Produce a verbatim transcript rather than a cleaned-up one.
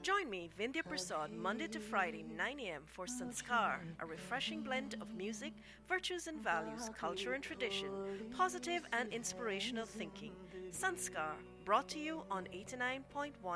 Join me, Vindhya Prasad, Monday to Friday, nine a m for Sanskar, a refreshing blend of music, virtues and values, culture and tradition, positive and inspirational thinking. Sanskar, brought to you on eighty-nine point one